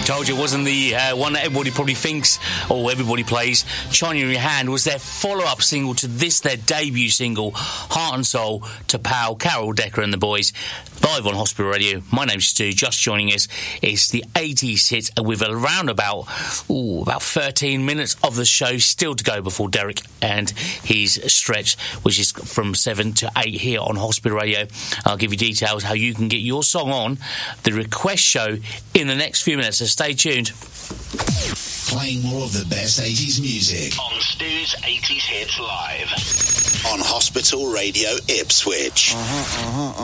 Told you it wasn't the one that everybody probably thinks or everybody plays. China in Your Hand was their follow-up single to this, their debut single, Heart and Soul, to pal Carol Decker and the boys, live on Hospital Radio. My name's Stu, just joining us. It's the 80s hit with around about 13 minutes of the show still to go before Derek and his stretch, which is from 7 to 8 here on Hospital Radio. I'll give you details how you can get your song on the request show in the next few minutes, so stay tuned. Playing more of the best 80s music on Stu's 80s Hits Live on Hospital Radio Ipswich.